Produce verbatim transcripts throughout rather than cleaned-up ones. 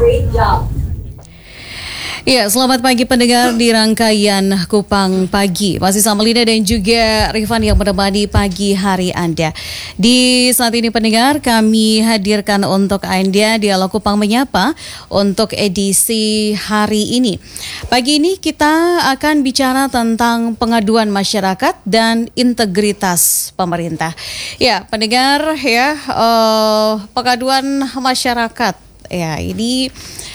great job. Ya, selamat pagi pendengar di rangkaian Kupang Pagi. Masih sama Linda dan juga Rifan yang menemani pagi hari Anda. Di saat ini pendengar, kami hadirkan untuk Anda Dialog Kupang Menyapa untuk edisi hari ini. Pagi ini kita akan bicara tentang pengaduan masyarakat dan integritas pemerintah. Ya, pendengar ya, uh, pengaduan masyarakat ya ini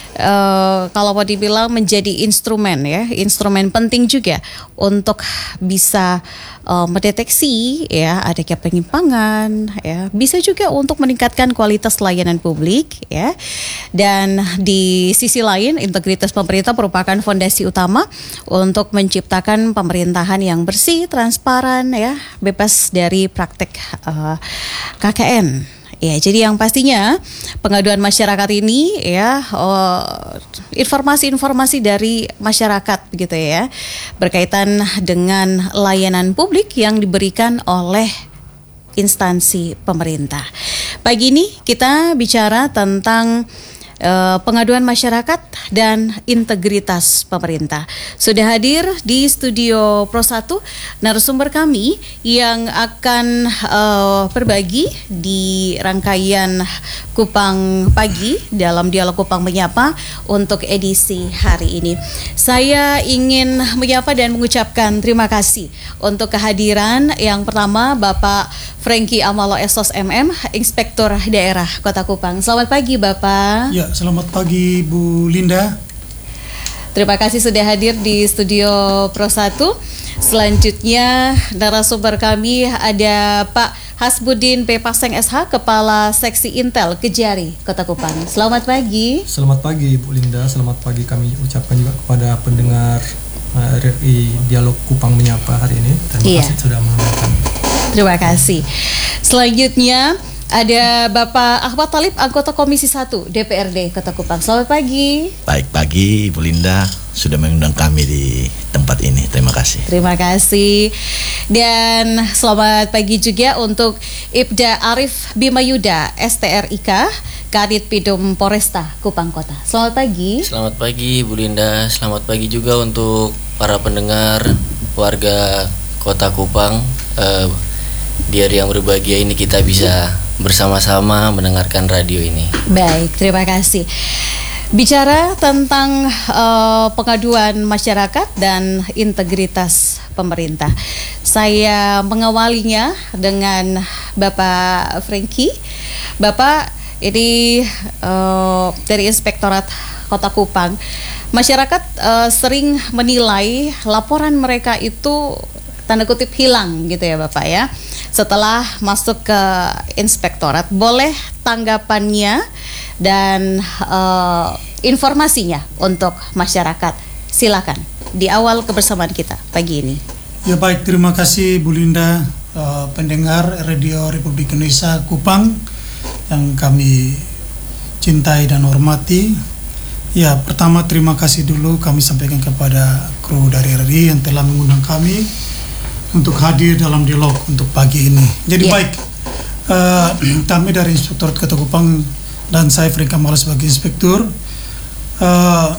Uh, kalau mau dibilang menjadi instrumen ya, instrumen penting juga untuk bisa uh, mendeteksi ya adanya penyimpangan ya, bisa juga untuk meningkatkan kualitas layanan publik ya. Dan di sisi lain, integritas pemerintah merupakan fondasi utama untuk menciptakan pemerintahan yang bersih, transparan ya, bebas dari praktek uh, K K N. Ya, jadi yang pastinya pengaduan masyarakat ini ya oh, informasi-informasi dari masyarakat gitu ya berkaitan dengan layanan publik yang diberikan oleh instansi pemerintah. Pagi ini kita bicara tentang Uh, pengaduan masyarakat dan integritas pemerintah. Sudah hadir di studio Pro satu narasumber kami yang akan uh, berbagi di rangkaian Kupang Pagi dalam Dialog Kupang Menyapa untuk edisi hari ini. Saya ingin menyapa dan mengucapkan terima kasih untuk kehadiran yang pertama Bapak Franky Amalo Esos M M, Inspektur Daerah Kota Kupang. Selamat pagi Bapak. Ya, selamat pagi Bu Linda. Terima kasih sudah hadir di studio Pro satu. Selanjutnya narasumber kami ada Pak Hasbudin P. Paseng S H, Kepala Seksi Intel Kejari Kota Kupang. Selamat pagi. Selamat pagi Bu Linda, selamat pagi kami ucapkan juga kepada pendengar uh, R R I Dialog Kupang Menyapa hari ini. Terima iya. kasih sudah menonton. Terima kasih. Selanjutnya ada Bapak Ahmad Talib, anggota Komisi satu D P R D Kota Kupang. Selamat pagi. Baik pagi, Ibu Linda sudah mengundang kami di tempat ini. Terima kasih. Terima kasih. Dan selamat pagi juga untuk Ibda Arif Bimayuda, S T R I K, Kadit Pidum Poresta Kupang Kota. Selamat pagi. Selamat pagi Bu Linda. Selamat pagi juga untuk para pendengar warga Kota Kupang. Uh, Di hari yang berbahagia ini kita bisa bersama-sama mendengarkan radio ini. Baik, terima kasih. Bicara tentang uh, pengaduan masyarakat dan integritas pemerintah, saya mengawalinya dengan Bapak Franky. Bapak ini uh, dari Inspektorat Kota Kupang. Masyarakat uh, sering menilai laporan mereka itu tanda kutip hilang gitu ya Bapak ya, setelah masuk ke inspektorat. Boleh tanggapannya dan uh, informasinya untuk masyarakat. Silakan di awal kebersamaan kita pagi ini. Ya baik, terima kasih Bu Linda, uh, pendengar Radio Republik Indonesia Kupang yang kami cintai dan hormati. Ya, pertama terima kasih dulu kami sampaikan kepada kru dari R R I yang telah mengundang kami untuk hadir dalam dialog untuk pagi ini. Jadi yeah. baik, uh, kami dari Inspektorat Kota Kupang dan saya Franky Amalo sebagai inspektur uh,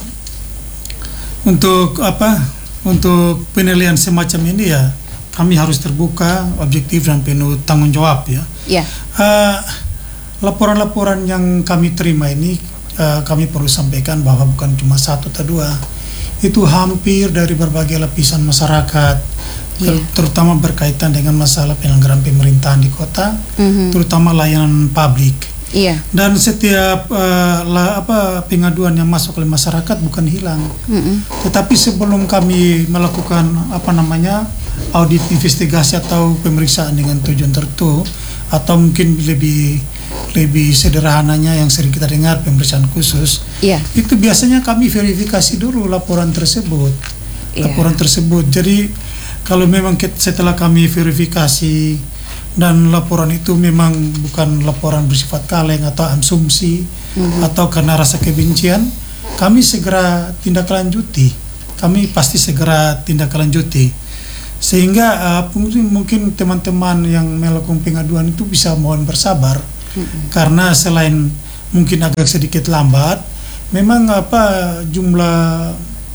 untuk apa? Untuk penilaian semacam ini ya kami harus terbuka, objektif dan penuh tanggung jawab ya. Yeah. Uh, laporan-laporan yang kami terima ini uh, kami perlu sampaikan bahwa bukan cuma satu atau dua, itu hampir dari berbagai lapisan masyarakat. Yeah. Terutama berkaitan dengan masalah penyelenggaraan pemerintahan di kota, mm-hmm. terutama layanan publik. Yeah. Dan setiap uh, la, apa pengaduan yang masuk oleh masyarakat bukan hilang, mm-hmm. tetapi sebelum kami melakukan apa namanya audit investigasi atau pemeriksaan dengan tujuan tertentu, atau mungkin lebih lebih sederhananya yang sering kita dengar pemeriksaan khusus, yeah. itu biasanya kami verifikasi dulu laporan tersebut, yeah. laporan tersebut. Jadi kalau memang setelah kami verifikasi dan laporan itu memang bukan laporan bersifat kaleng atau asumsi mm-hmm. atau karena rasa kebencian, kami segera tindak lanjuti. Kami pasti segera tindak lanjuti. Sehingga uh, mungkin, mungkin teman-teman yang melakukan pengaduan itu bisa mohon bersabar, mm-hmm. karena selain mungkin agak sedikit lambat, memang apa jumlah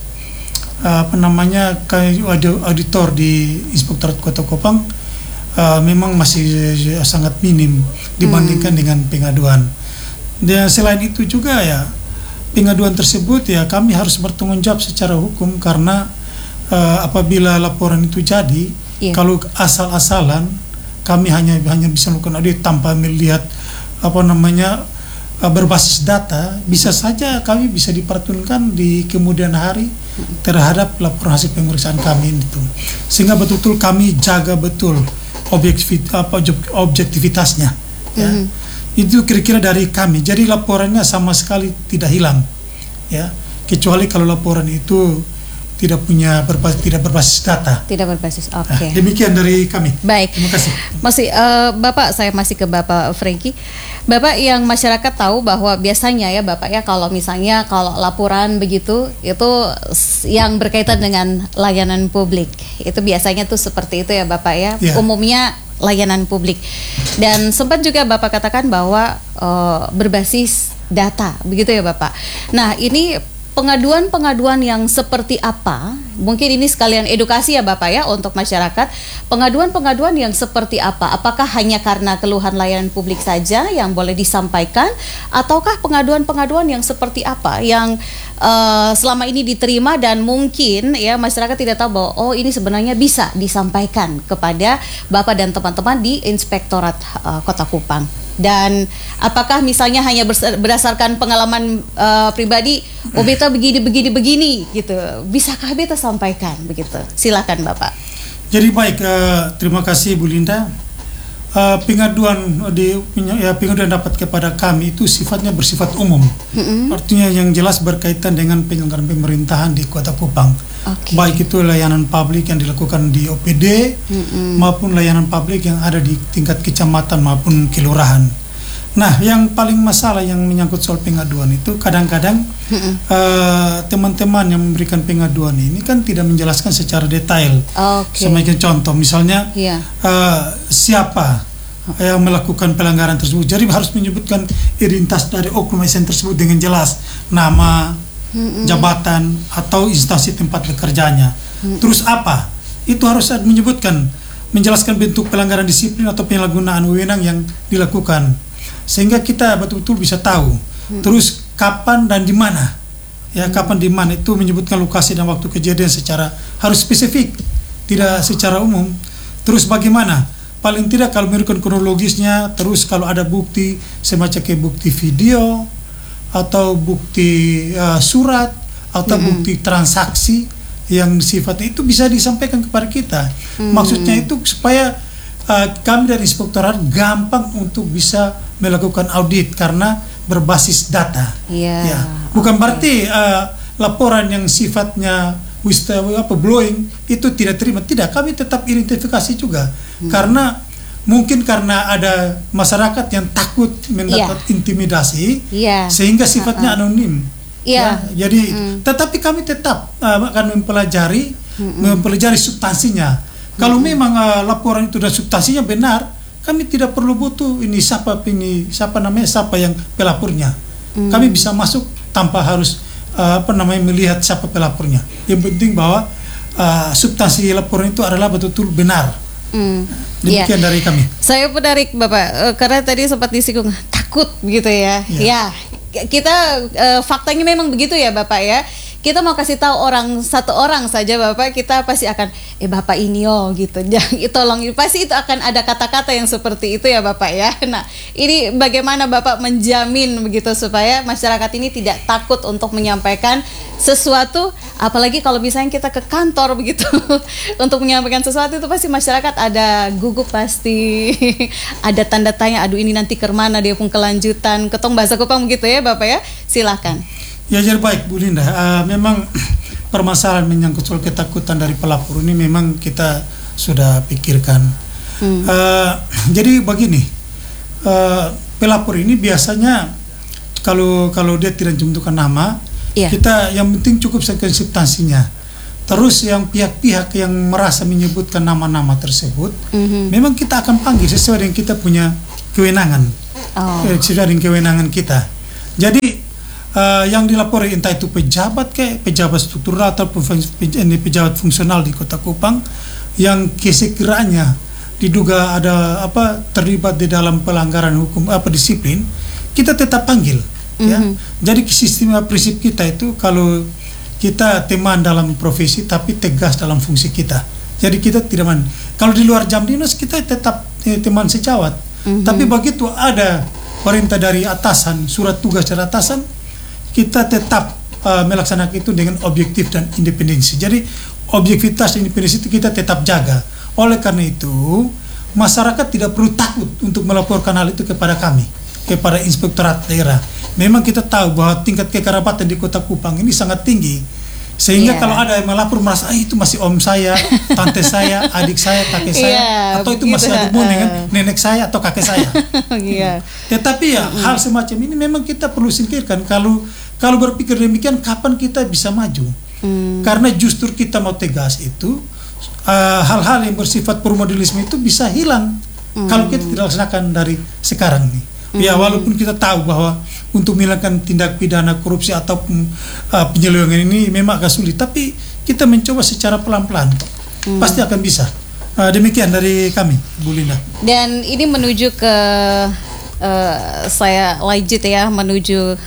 apa namanya auditor di Inspektorat Kota Kupang uh, memang masih sangat minim dibandingkan hmm. dengan pengaduan. Dan selain itu juga ya pengaduan tersebut ya kami harus bertanggung jawab secara hukum karena uh, apabila laporan itu jadi yeah. kalau asal-asalan kami hanya hanya bisa melakukan audit tanpa melihat apa namanya berbasis data, bisa saja kami bisa dipertunkan di kemudian hari terhadap laporan hasil pemeriksaan kami itu, sehingga betul-betul kami jaga betul objektif apa objektivitasnya ya. Mm-hmm. Itu kira-kira dari kami, jadi laporannya sama sekali tidak hilang ya, kecuali kalau laporan itu tidak punya berbasis, tidak berbasis data. Tidak berbasis. Oke. Okay. Nah, demikian dari kami. Baik. Terima kasih. Masih uh, Bapak, saya masih ke Bapak Frankie. Bapak, yang masyarakat tahu bahwa biasanya ya Bapak ya kalau misalnya kalau laporan begitu itu yang berkaitan dengan layanan publik itu biasanya tuh seperti itu ya Bapak ya. Yeah. Umumnya layanan publik. Dan sempat juga Bapak katakan bahwa uh, berbasis data begitu ya Bapak. Nah, ini pengaduan-pengaduan yang seperti apa? Mungkin ini sekalian edukasi ya Bapak ya untuk masyarakat. Pengaduan-pengaduan yang seperti apa? Apakah hanya karena keluhan layanan publik saja yang boleh disampaikan? Ataukah pengaduan-pengaduan yang seperti apa yang uh, selama ini diterima dan mungkin ya masyarakat tidak tahu bahwa oh ini sebenarnya bisa disampaikan kepada Bapak dan teman-teman di Inspektorat uh, Kota Kupang? Dan apakah misalnya hanya berdasarkan pengalaman uh, pribadi, oh beta begini begini begini gitu, bisakah beta sampaikan begitu? Silakan Bapak. Jadi baik, uh, terima kasih Bu Linda. Uh, pengaduan di ya, pengaduan dapat kepada kami itu sifatnya bersifat umum, mm-hmm. artinya yang jelas berkaitan dengan penyelenggaraan pemerintahan di Kota Kupang. Okay. Baik itu layanan publik yang dilakukan di O P D mm-hmm. maupun layanan publik yang ada di tingkat kecamatan maupun kelurahan. Nah, yang paling masalah yang menyangkut soal pengaduan itu kadang-kadang mm-hmm. uh, teman-teman yang memberikan pengaduan ini kan tidak menjelaskan secara detail. Okay. Sebagai contoh, misalnya yeah. uh, siapa yang melakukan pelanggaran tersebut. Jadi harus menyebutkan identitas dari oknum A S N tersebut dengan jelas, nama, mm-hmm. jabatan atau instansi tempat bekerjanya. Mm-hmm. Terus apa? Itu harus menyebutkan, menjelaskan bentuk pelanggaran disiplin atau penyalahgunaan wewenang yang dilakukan, sehingga kita betul-betul bisa tahu. Mm-hmm. Terus kapan dan di mana? Ya, mm-hmm. kapan di mana itu menyebutkan lokasi dan waktu kejadian secara harus spesifik, tidak secara umum. Terus bagaimana? Paling tidak kalau memberikan kronologisnya, terus kalau ada bukti semacam kayak bukti video atau bukti uh, surat atau mm-hmm. bukti transaksi yang sifatnya itu bisa disampaikan kepada kita. Mm-hmm. Maksudnya itu supaya uh, kami dari Inspektorat gampang untuk bisa melakukan audit karena berbasis data. Yeah. Ya, bukan okay. berarti uh, laporan yang sifatnya apa blowing itu tidak terima. Tidak, kami tetap identifikasi juga. Hmm. Karena mungkin karena ada masyarakat yang takut mendapat yeah. intimidasi yeah. sehingga sifatnya uh-uh. anonim. Yeah. Ya, jadi hmm. tetapi kami tetap uh, akan mempelajari hmm. mempelajari substansinya. Hmm. Kalau memang uh, laporan itu dan substansinya benar, kami tidak perlu butuh ini siapa ini siapa namanya siapa yang pelapornya. Hmm. Kami bisa masuk tanpa harus Uh, apa namanya melihat siapa pelapornya. Yang penting bahwa uh, substansi laporan itu adalah betul-betul benar. Mm, Demikian yeah. dari kami. Saya menarik Bapak uh, karena tadi sempat disinggung takut begitu ya. Yeah. Ya kita uh, faktanya memang begitu ya Bapak ya. Kita mau kasih tahu orang satu orang saja Bapak, kita pasti akan eh Bapak ini oh gitu. Jangan tolong, pasti itu akan ada kata-kata yang seperti itu ya Bapak ya. Nah, ini bagaimana Bapak menjamin begitu supaya masyarakat ini tidak takut untuk menyampaikan sesuatu, apalagi kalau misalnya kita ke kantor begitu untuk menyampaikan sesuatu itu pasti masyarakat ada gugup pasti. Ada tanda tanya, aduh ini nanti ke mana dia pun kelanjutan. Ketong bahasa Kupang begitu ya Bapak ya. Silakan. Ya, jadi baik Bu Linda, uh, memang permasalahan menyangkut soal ketakutan dari pelapor ini memang kita sudah pikirkan. Hmm. Uh, jadi begini, uh, pelapor ini biasanya kalau kalau dia tidak menentukan nama, yeah. kita yang penting cukup sekian substansinya. Terus yang pihak-pihak yang merasa menyebutkan nama-nama tersebut, mm-hmm. memang kita akan panggil sesuai dengan kita punya kewenangan, oh. sesuai dengan kewenangan kita. Jadi uh, yang dilapori entah itu pejabat kayak pejabat struktural atau pejabat fungsional di Kota Kupang yang sekiranya diduga ada apa terlibat di dalam pelanggaran hukum apa disiplin, kita tetap panggil. Mm-hmm. Ya, jadi sistem prinsip kita itu kalau kita teman dalam profesi tapi tegas dalam fungsi kita. Jadi kita tidak man. Kalau di luar jam dinas kita tetap eh, teman sejawat. Mm-hmm. Tapi begitu ada perintah dari atasan, surat tugas dari atasan, kita tetap uh, melaksanakan itu dengan objektif dan independensi. Jadi objektivitas dan independensi itu kita tetap jaga. Oleh karena itu masyarakat tidak perlu takut untuk melaporkan hal itu kepada kami, kepada Inspektorat Daerah. Memang kita tahu bahwa tingkat kekerabatan di Kota Kupang ini sangat tinggi, sehingga yeah. kalau ada yang melapor merasa ah, itu masih om saya, tante saya, adik saya, kakek saya, yeah, atau itu masih ada hubungan dengan nenek saya atau kakek saya. yeah. Tetapi ya mm-hmm. hal semacam ini memang kita perlu singkirkan. Kalau kalau berpikir demikian, kapan kita bisa maju? Mm. Karena justru kita mau tegas itu uh, hal-hal yang bersifat promodelisme itu bisa hilang mm. kalau kita tidak laksanakan dari sekarang nih. Mm. Ya walaupun kita tahu bahwa untuk menghilangkan tindak pidana korupsi atau uh, penyelewengan ini memang agak sulit, tapi kita mencoba secara pelan-pelan, hmm. pasti akan bisa. Uh, demikian dari kami, Bu Linda. Dan ini menuju ke uh, saya lanjut ya, menuju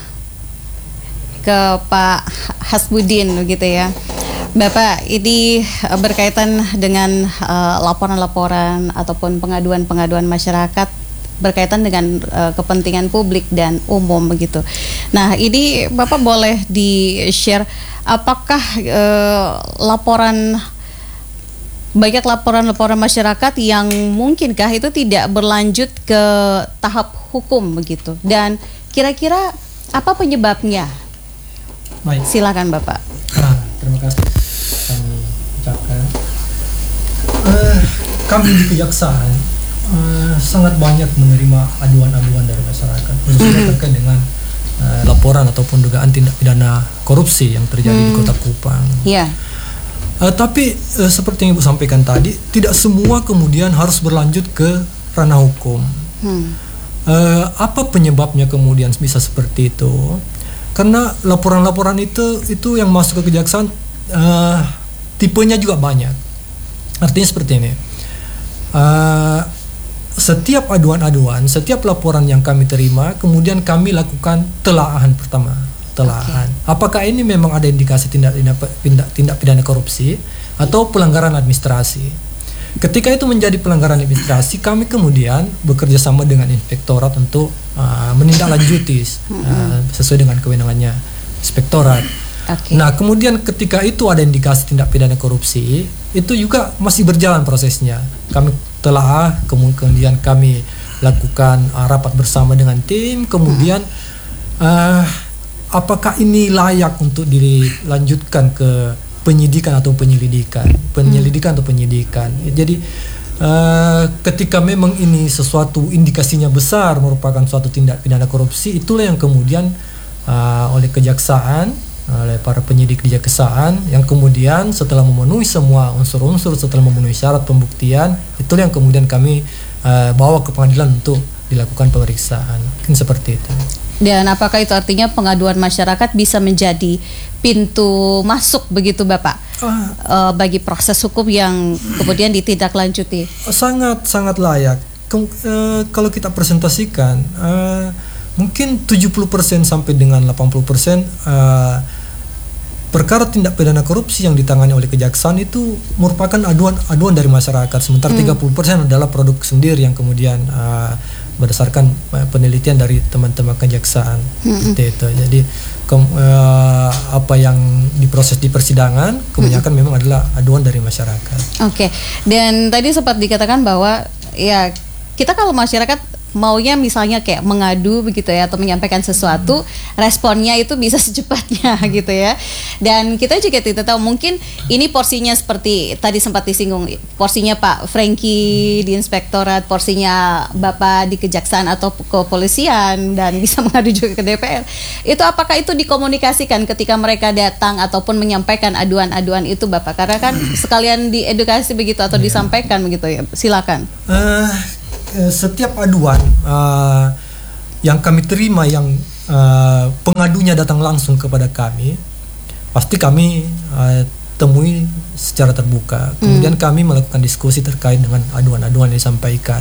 ke Pak Hasbudin begitu ya. Bapak, ini berkaitan dengan uh, laporan-laporan ataupun pengaduan-pengaduan masyarakat berkaitan dengan uh, kepentingan publik dan umum begitu. Nah, ini Bapak boleh di-share apakah uh, laporan banyak laporan-laporan masyarakat yang mungkinkah itu tidak berlanjut ke tahap hukum begitu, dan kira-kira apa penyebabnya? Baik. Silakan Bapak. Nah, terima kasih kami ucapkan. Uh, kami di Kejaksaan Uh, sangat banyak menerima aduan-aduan dari masyarakat, khususnya terkait dengan uh, laporan ataupun dugaan tindak pidana korupsi yang terjadi hmm. di Kota Kupang. Yeah. Uh, tapi uh, seperti yang Ibu sampaikan tadi, tidak semua kemudian harus berlanjut ke ranah hukum. Hmm. Uh, apa penyebabnya kemudian bisa seperti itu? Karena laporan-laporan itu itu yang masuk ke kejaksaan uh, tipenya juga banyak. Artinya seperti ini. Uh, Setiap aduan-aduan, setiap laporan yang kami terima, kemudian kami lakukan telaahan pertama, telaahan. Okay. Apakah ini memang ada indikasi tindak tindak, tindak pidana korupsi atau pelanggaran administrasi? Ketika itu menjadi pelanggaran administrasi, kami kemudian bekerja sama dengan inspektorat untuk uh, menindaklanjuti uh, sesuai dengan kewenangannya inspektorat. Okay. Nah, kemudian ketika itu ada indikasi tindak pidana korupsi, itu juga masih berjalan prosesnya. Kami telah kemudian kami lakukan uh, rapat bersama dengan tim, kemudian uh, apakah ini layak untuk dilanjutkan ke penyidikan atau penyelidikan, penyelidikan atau penyidikan. Jadi uh, ketika memang ini sesuatu indikasinya besar merupakan suatu tindak pidana korupsi, itulah yang kemudian uh, oleh kejaksaan, oleh para penyidik di kejaksaan yang kemudian setelah memenuhi semua unsur-unsur, setelah memenuhi syarat pembuktian, itulah yang kemudian kami uh, bawa ke pengadilan untuk dilakukan pemeriksaan. Mungkin seperti itu. Dan apakah itu artinya pengaduan masyarakat bisa menjadi pintu masuk begitu Bapak uh, uh, bagi proses hukum yang kemudian ditindaklanjuti? Sangat sangat layak. Kem, uh, kalau kita presentasikan uh, mungkin tujuh puluh persen sampai dengan delapan puluh persen uh, perkara tindak pidana korupsi yang ditangani oleh kejaksaan itu merupakan aduan aduan dari masyarakat, sementara hmm. tiga puluh persen adalah produk sendiri yang kemudian uh, berdasarkan uh, penelitian dari teman-teman kejaksaan. Hmm. Itu, itu. Jadi ke, uh, apa yang diproses di persidangan kebanyakan hmm. memang adalah aduan dari masyarakat. Oke. Okay. Dan tadi sempat dikatakan bahwa ya kita kalau masyarakat maunya misalnya kayak mengadu begitu ya, atau menyampaikan sesuatu, responnya itu bisa secepatnya gitu ya. Dan kita juga tidak tahu, mungkin ini porsinya seperti tadi sempat disinggung, porsinya Pak Frankie di inspektorat, porsinya Bapak di kejaksaan atau kepolisian, dan bisa mengadu juga ke D P R. Itu apakah itu dikomunikasikan ketika mereka datang ataupun menyampaikan aduan-aduan itu Bapak? Karena kan sekalian diedukasi begitu atau disampaikan begitu ya. Silakan. Uh, setiap aduan uh, yang kami terima yang uh, pengaduan pengadunya datang langsung kepada kami, pasti kami uh, temui secara terbuka. Kemudian hmm. kami melakukan diskusi terkait dengan aduan-aduan yang disampaikan.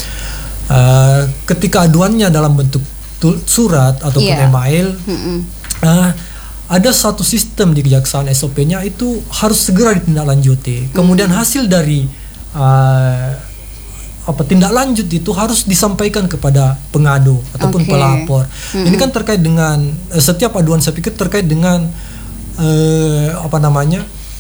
Uh, ketika aduannya dalam bentuk tul- surat ataupun yeah. email, hmm. uh, ada satu sistem di kejaksaan S O P-nya itu harus segera ditindaklanjuti. Kemudian hmm. hasil dari uh, apa tindak lanjut itu harus disampaikan kepada pengadu ataupun okay. pelapor. Hmm. Ini kan terkait dengan uh, setiap aduan saya pikir terkait dengan uh, apa namanya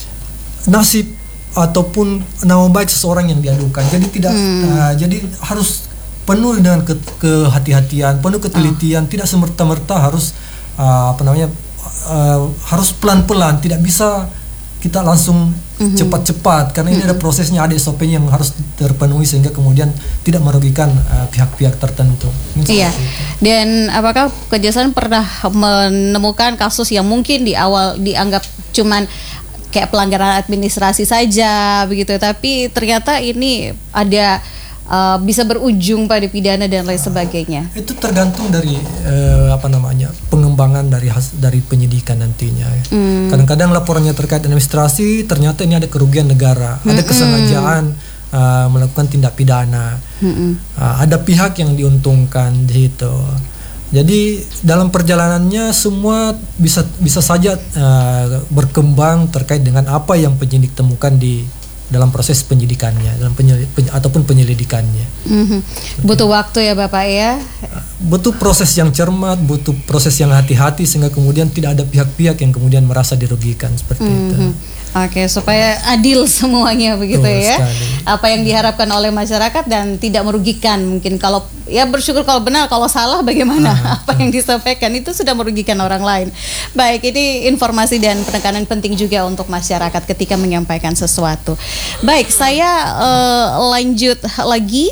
nasib ataupun nama baik seseorang yang diadukan. Jadi tidak hmm. uh, jadi harus penuh dengan ke, kehati-hatian, penuh ketelitian, oh. tidak semerta-merta harus uh, apa namanya uh, harus pelan-pelan, tidak bisa kita langsung mm-hmm. cepat-cepat karena mm-hmm. ini ada prosesnya, ada S O P yang harus terpenuhi sehingga kemudian tidak merugikan uh, pihak-pihak tertentu. Iya. Dan apakah Kejaksaan pernah menemukan kasus yang mungkin di awal dianggap cuman kayak pelanggaran administrasi saja begitu, tapi ternyata ini ada uh, bisa berujung pada pidana dan lain sebagainya? Uh, itu tergantung dari uh, apa namanya pengembangan dari has, dari penyidikan nantinya. Hmm. Kadang-kadang laporannya terkait administrasi, ternyata ini ada kerugian negara, hmm. ada kesengajaan uh, melakukan tindak pidana, hmm. uh, ada pihak yang diuntungkan di situ. Jadi dalam perjalanannya semua bisa bisa saja uh, berkembang terkait dengan apa yang penyidik temukan di dalam proses penyidikannya, dalam penyelidik, peny, ataupun penyelidikannya. Mm-hmm. Butuh waktu ya Bapak ya. Butuh proses yang cermat, butuh proses yang hati-hati sehingga kemudian tidak ada pihak-pihak yang kemudian merasa dirugikan seperti mm-hmm. itu. Oke, supaya adil semuanya begitu Tuh, ya. Sekali. Apa yang diharapkan oleh masyarakat dan tidak merugikan. Mungkin kalau ya bersyukur kalau benar, kalau salah bagaimana? Ah, apa ah. yang disampaikan itu sudah merugikan orang lain. Baik, ini informasi dan penekanan penting juga untuk masyarakat ketika menyampaikan sesuatu. Baik, saya uh, lanjut lagi.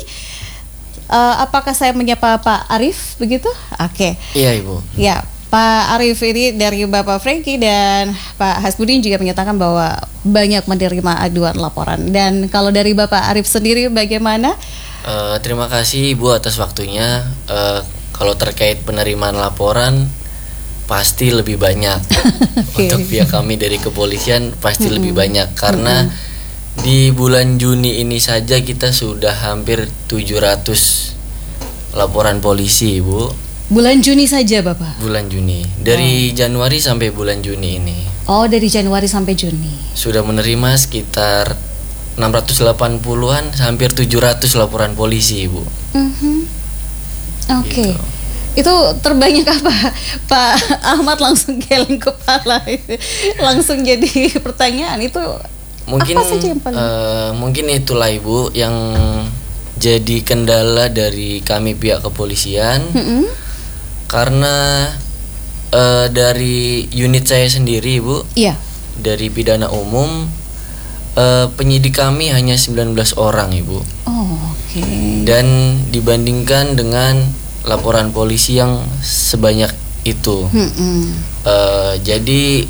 Uh, apakah saya menyapa Pak Arief begitu? Oke. Iya, Ibu. Ya. Pak Arief ini dari Bapak Franky dan Pak Hasbudin juga menyatakan bahwa banyak menerima aduan laporan. Dan kalau dari Bapak Arief sendiri bagaimana? Uh, terima kasih Ibu atas waktunya. Uh, kalau terkait penerimaan laporan pasti lebih banyak. Okay. Untuk pihak kami dari kepolisian pasti mm-hmm. lebih banyak karena mm-hmm. di bulan Juni ini saja kita sudah hampir tujuh ratus laporan polisi, Ibu. Bulan Juni saja Bapak? Bulan Juni, dari oh. Januari sampai bulan Juni ini. Oh, dari Januari sampai Juni. Sudah menerima sekitar enam ratus delapan puluhan, hampir tujuh ratus laporan polisi, Ibu. Mm-hmm. Oke. Okay. Gitu. Itu terbanyak apa? Pak Ahmad langsung geleng kepala. Langsung jadi pertanyaan itu mungkin, apa saja yang paling? Uh, mungkin itulah Ibu yang jadi kendala dari kami pihak kepolisian. Mm-hmm. Karena uh, dari unit saya sendiri, Ibu, iya. dari pidana umum, uh, penyidik kami hanya sembilan belas orang, Ibu. Oh, oke. Okay. Dan dibandingkan dengan laporan polisi yang sebanyak itu, mm-hmm. uh, jadi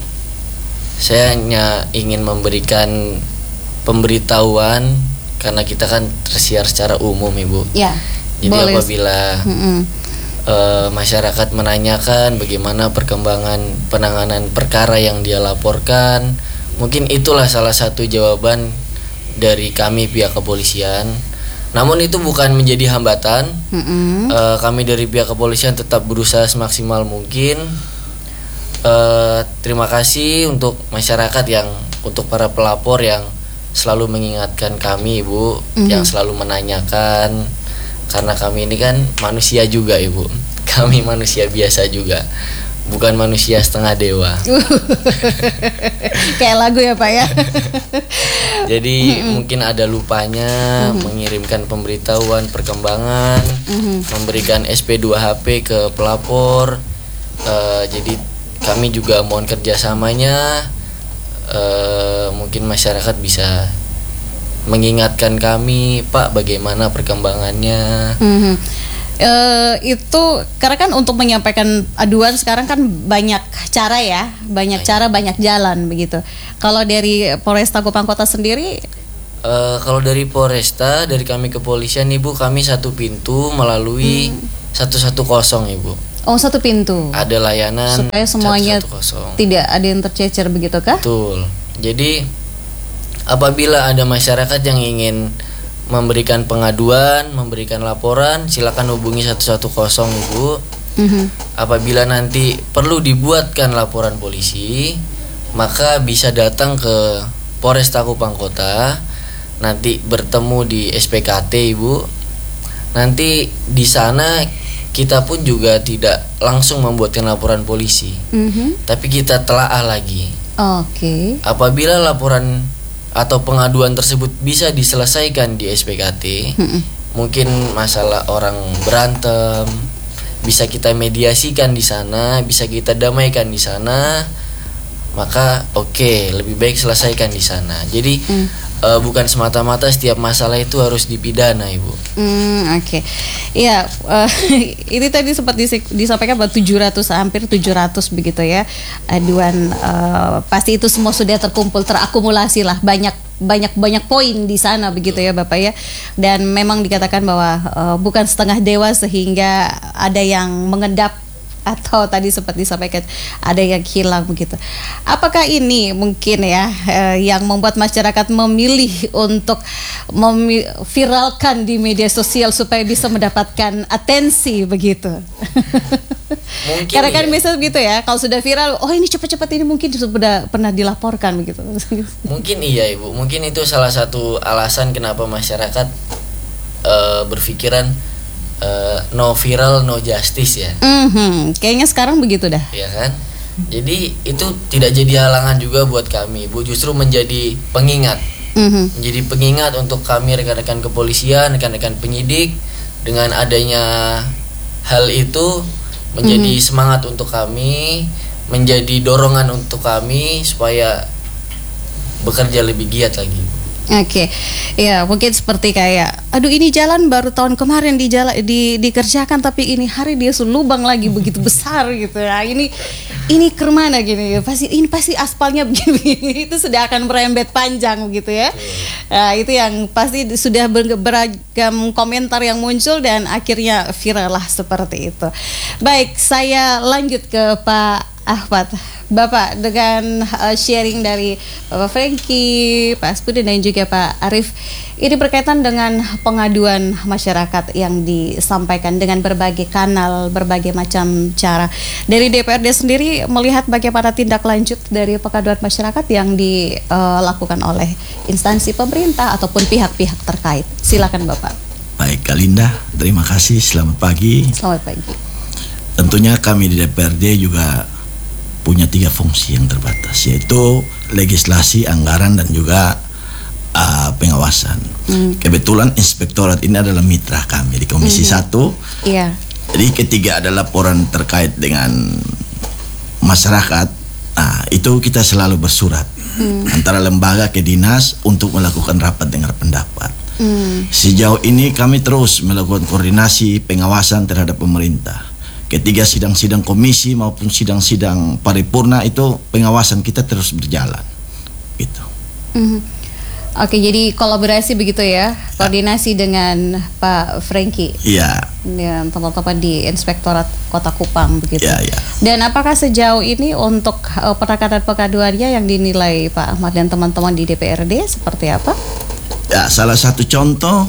saya hanya ingin memberikan pemberitahuan karena kita kan tersiar secara umum, Ibu. Ya. Jadi boleh. apabila mm-hmm. Uh, masyarakat menanyakan bagaimana perkembangan penanganan perkara yang dia laporkan, mungkin itulah salah satu jawaban dari kami pihak kepolisian. Namun itu bukan menjadi hambatan. Mm-hmm. uh, Kami dari pihak kepolisian tetap berusaha semaksimal mungkin. uh, Terima kasih untuk masyarakat yang, untuk para pelapor yang selalu mengingatkan kami, Ibu, mm-hmm. yang selalu menanyakan. Karena kami ini kan manusia juga, Ibu. Kami manusia biasa juga, bukan manusia setengah dewa. Kayak lagu ya Pak ya. Jadi mm-hmm. mungkin ada lupanya mm-hmm. mengirimkan pemberitahuan perkembangan, mm-hmm. memberikan S P dua H P ke pelapor. uh, Jadi kami juga mohon kerjasamanya. uh, Mungkin masyarakat bisa mengingatkan kami, Pak, bagaimana perkembangannya. Mm-hmm. Uh, itu karena kan untuk menyampaikan aduan sekarang kan banyak cara ya, banyak Baik. cara, banyak jalan begitu. Kalau dari Polresta Kupang Kota sendiri? Uh, kalau dari Polresta, dari kami kepolisian, Ibu, kami satu pintu melalui hmm. seratus sepuluh, Ibu. Oh, satu pintu. Ada layanan supaya semuanya seratus sepuluh. tidak ada yang tercecer begitu kah? Betul. Jadi apabila ada masyarakat yang ingin memberikan pengaduan, memberikan laporan, silakan hubungi seratus sepuluh, Ibu. Mm-hmm. Apabila nanti perlu dibuatkan laporan polisi, maka bisa datang ke Polresta Kupang Kota, nanti bertemu di S P K T, Ibu. Nanti di sana kita pun juga tidak langsung membuatkan laporan polisi, mm-hmm. tapi kita telaah lagi. Oke. Okay. Apabila laporan atau pengaduan tersebut bisa diselesaikan di S P K T, mm-hmm. mungkin masalah orang berantem, bisa kita mediasikan di sana, bisa kita damaikan di sana, maka oke, okay, lebih baik selesaikan di sana. Jadi mm. uh, bukan semata-mata setiap masalah itu harus dipidana, Ibu. Hmm, oke. Okay. Ya, uh, ini tadi sempat disampaikan bahwa tujuh ratus, hampir tujuh ratus begitu ya aduan. Uh, pasti itu semua sudah terkumpul, terakumulasi lah, banyak banyak banyak poin di sana begitu ya Bapak ya. Dan memang dikatakan bahwa uh, bukan setengah dewa sehingga ada yang mengendap atau tadi sempat disampaikan ada yang hilang begitu. Apakah ini mungkin ya eh, yang membuat masyarakat memilih untuk memviralkan di media sosial supaya bisa mendapatkan atensi begitu? Mungkin karena kan iya. Biasa begitu ya, kalau sudah viral, oh ini cepat-cepat ini mungkin sudah pernah dilaporkan begitu. Mungkin iya Ibu, mungkin itu salah satu alasan kenapa masyarakat uh, berpikiran Uh, no viral no justice ya. Mm-hmm. Kayaknya sekarang begitu dah. Iya kan. Jadi itu tidak jadi halangan juga buat kami, Bu, justru menjadi pengingat. Mm-hmm. Menjadi pengingat untuk kami rekan-rekan kepolisian, rekan-rekan penyidik. Dengan adanya hal itu menjadi mm-hmm. semangat untuk kami, menjadi dorongan untuk kami supaya bekerja lebih giat lagi. Oke, okay. Ya mungkin seperti kayak, aduh ini jalan baru tahun kemarin di jala, di, dikerjakan tapi ini hari dia lubang lagi begitu besar gitu. Nah ini ini kemana gini? Pasti ini pasti aspalnya begini, itu sudah akan merembet panjang begitu ya. Nah, itu yang pasti sudah beragam komentar yang muncul dan akhirnya viral lah seperti itu. Baik, saya lanjut ke Pak Ahmad. Bapak, dengan uh, sharing dari Bapak Franky, Pak Aspudi dan juga Pak Arif, ini berkaitan dengan pengaduan masyarakat yang disampaikan dengan berbagai kanal, berbagai macam cara. Dari D P R D sendiri melihat bagaimana tindak lanjut dari pengaduan masyarakat yang dilakukan uh, oleh instansi pemerintah ataupun pihak-pihak terkait. Silakan Bapak. Baik, Kak Linda, terima kasih. Selamat pagi. Selamat pagi. Tentunya kami di D P R D juga punya tiga fungsi yang terbatas, yaitu legislasi, anggaran, dan juga uh, pengawasan. Mm. Kebetulan inspektorat ini adalah mitra kami di Komisi satu. Mm-hmm. Yeah. Jadi ketiga ada laporan terkait dengan masyarakat. Nah, itu kita selalu bersurat mm. antara lembaga ke dinas untuk melakukan rapat dengar pendapat. Mm. Sejauh ini kami terus melakukan koordinasi pengawasan terhadap pemerintah. Ketiga sidang-sidang komisi maupun sidang-sidang paripurna itu pengawasan kita terus berjalan, gitu. Mm-hmm. Oke, jadi kolaborasi begitu ya, koordinasi ya. Dengan Pak Franky. Iya. Dan teman-teman di Inspektorat Kota Kupang begitu. Iya, iya. Dan apakah sejauh ini untuk uh, penanganan pengaduannya yang dinilai Pak Ahmad dan teman-teman di D P R D seperti apa? Ya, salah satu contoh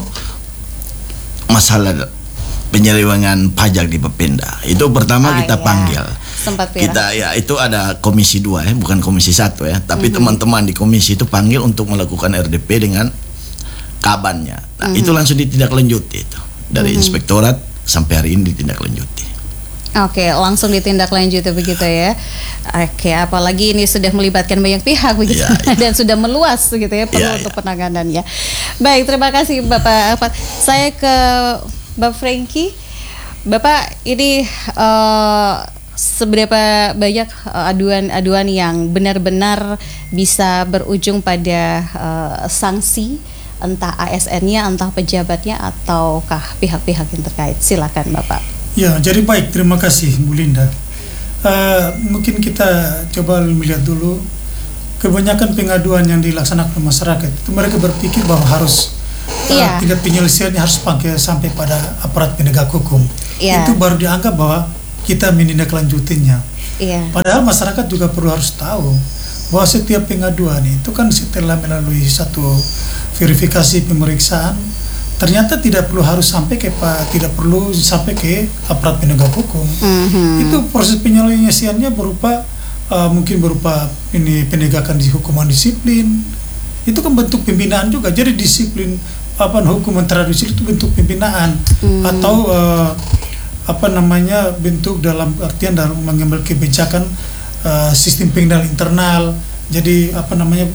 masalah penyelewengan pajak di Bapenda. Itu pertama ah, kita iya. panggil. Sempat kita ya itu ada komisi dua ya, bukan komisi satu ya. Tapi mm-hmm. teman-teman di komisi itu panggil untuk melakukan R D P dengan kabannya. Nah, mm-hmm. itu langsung ditindaklanjuti itu. Dari mm-hmm. inspektorat sampai hari ini ditindaklanjuti. Oke, langsung ditindaklanjuti begitu ya. Oke, apalagi ini sudah melibatkan banyak pihak begitu ya, ya. Dan sudah meluas gitu ya perlu ya, untuk ya. penanganannya. Baik, terima kasih Bapak. Saya ke Bapak Franky, Bapak ini uh, seberapa banyak uh, aduan-aduan yang benar-benar bisa berujung pada uh, sanksi, entah A S N-nya, entah pejabatnya, ataukah pihak-pihak yang terkait? Silakan Bapak. Ya, jadi baik, terima kasih Bu Linda. Uh, mungkin kita coba melihat dulu kebanyakan pengaduan yang dilaksanakan masyarakat itu mereka berpikir bahwa harus Iya. tingkat penyelesaiannya harus pakai sampai pada aparat penegak hukum. Iya. Itu baru dianggap bahwa kita menindaklanjutinya. Iya. Padahal masyarakat juga perlu harus tahu bahwa setiap pengaduan itu kan setelah melalui satu verifikasi pemeriksaan, ternyata tidak perlu harus sampai ke tidak perlu sampai ke aparat penegak hukum. Mm-hmm. Itu proses penyelesaiannya berupa uh, mungkin berupa ini penegakan di hukuman disiplin. Itu kan bentuk pembinaan juga. Jadi disiplin apa hukuman tradisi itu bentuk pembinaan mm. atau uh, apa namanya bentuk dalam artian dalam mengambil kebijakan uh, sistem pengendalian internal. Jadi apa namanya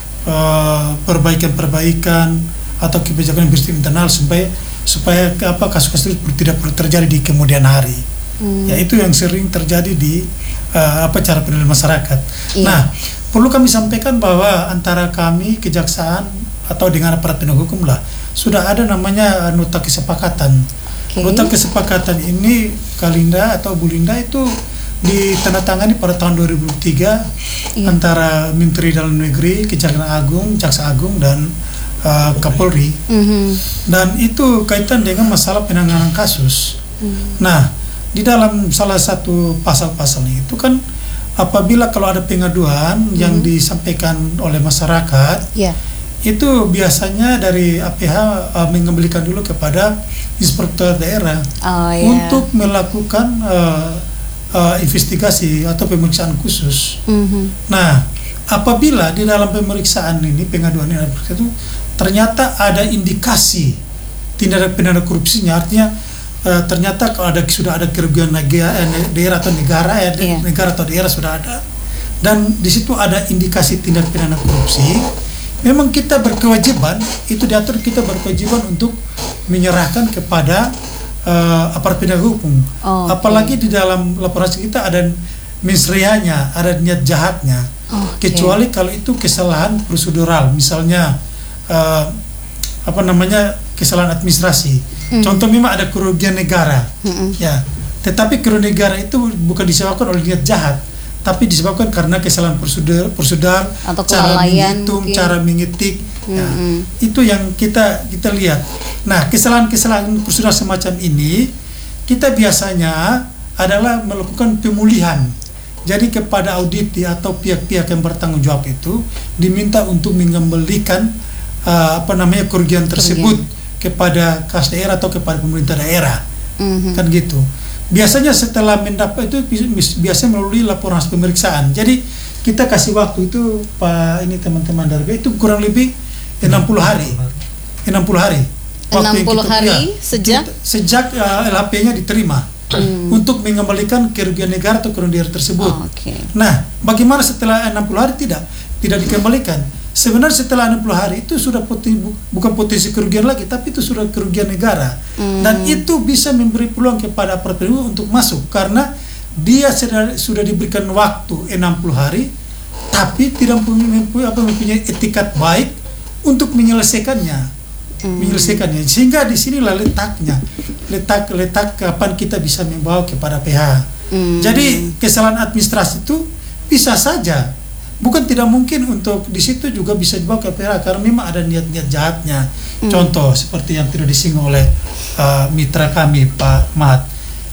uh, perbaikan-perbaikan atau kebijakan sistem internal supaya supaya apa kasus-kasus tidak perlu terjadi di kemudian hari. Hmm. Ya itu yang sering terjadi di uh, apa cara penilaian masyarakat. Iya. Nah, perlu kami sampaikan bahwa antara kami kejaksaan atau dengan aparat penegak hukum lah sudah ada namanya nota kesepakatan. Okay. Nota kesepakatan ini Kalinda atau Bu Linda itu ditandatangani pada tahun dua ribu tiga iya. antara Menteri Dalam Negeri, Kejaksaan Agung, Jaksa Agung dan uh, Kapolri. Mm-hmm. Dan itu kaitan dengan masalah penanganan kasus. Mm. Nah, di dalam salah satu pasal-pasalnya itu kan apabila kalau ada pengaduan mm-hmm. yang disampaikan oleh masyarakat, yeah. itu biasanya dari A P H uh, mengembalikan dulu kepada inspektor daerah oh, yeah. untuk melakukan uh, uh, investigasi atau pemeriksaan khusus. Mm-hmm. Nah, apabila di dalam pemeriksaan ini pengaduan ini itu ternyata ada indikasi tindak pidana korupsinya, artinya uh, ternyata kalau ada sudah ada kerugian negara, eh, daerah atau negara, eh, yeah. negara atau daerah sudah ada, dan di situ ada indikasi tindak pidana korupsi. Memang kita berkewajiban, itu diatur kita berkewajiban untuk menyerahkan kepada uh, aparat penegak hukum. Oh, apalagi okay. di dalam laporan kita ada mens reanya, ada niat jahatnya. Okay. Kecuali kalau itu kesalahan prosedural, misalnya uh, apa namanya kesalahan administrasi. Mm. Contoh memang ada kerugian negara, mm-mm. ya. Tetapi kerugian negara itu bukan disebabkan oleh niat jahat, tapi disebabkan karena kesalahan prosedur, prosedur, cara menghitung, mungkin. cara mengetik, mm-hmm. ya, itu yang kita kita lihat. Nah, kesalahan-kesalahan prosedur semacam ini kita biasanya adalah melakukan pemulihan. Jadi kepada auditi atau pihak-pihak yang bertanggung jawab itu diminta untuk mengembalikan uh, apa namanya kerugian tersebut kerugian. kepada kas daerah atau kepada pemerintah daerah, mm-hmm. kan gitu. Biasanya setelah mendapat itu biasanya melalui laporan pemeriksaan. Jadi kita kasih waktu itu Pak ini teman-teman dari B itu kurang lebih enam puluh hari. enam puluh hari. Waktu enam puluh kita, hari ya, sejak kita, sejak uh, L H P-nya diterima hmm. untuk mengembalikan kerugian negara atau kerugian daerah tersebut. Oh, okay. Nah, bagaimana setelah enam puluh hari tidak tidak dikembalikan? Sebenarnya setelah enam puluh hari itu sudah potensi, bukan potensi kerugian lagi, tapi itu sudah kerugian negara. Hmm. Dan itu bisa memberi peluang kepada aparat penegak untuk masuk karena dia sudah, sudah diberikan waktu enam puluh hari, tapi tidak mempunyai, apa, mempunyai etikat baik untuk menyelesaikannya, hmm. menyelesaikannya. Sehingga di sinilah letaknya, letak letak kapan kita bisa membawa kepada P H. Hmm. Jadi kesalahan administrasi itu bisa saja. Bukan tidak mungkin untuk di situ juga bisa dibawa ke P H karena memang ada niat-niat jahatnya. Hmm. Contoh seperti yang tidak disinggung oleh uh, mitra kami Pak Mahat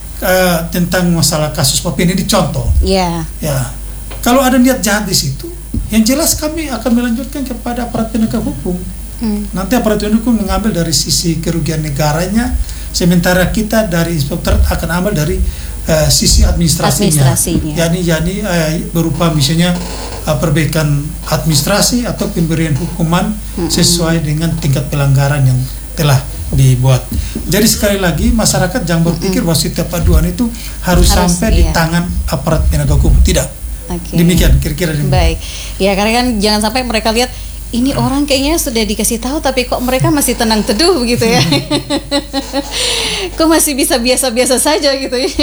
uh, tentang masalah kasus Papua ini contoh. Yeah. Ya, kalau ada niat jahat di situ, yang jelas kami akan melanjutkan kepada aparat penegak hukum. Hmm. Nanti aparat penegak hukum mengambil dari sisi kerugian negaranya, sementara kita dari inspektorat akan ambil dari uh, sisi administrasinya. administrasinya. Yani, yani uh, berupa misalnya uh, perbaikan administrasi atau pemberian hukuman hmm. sesuai dengan tingkat pelanggaran yang telah dibuat. Jadi sekali lagi masyarakat jangan berpikir hmm. bahwa setiap aduan itu harus, harus sampai iya. di tangan aparat penegak hukum. Tidak. Okay. Demikian kira-kira demikian. Baik. Ya karena kan jangan sampai mereka lihat ini orang kayaknya sudah dikasih tahu tapi kok mereka masih tenang teduh begitu ya. Kok masih bisa biasa-biasa saja gitu ya.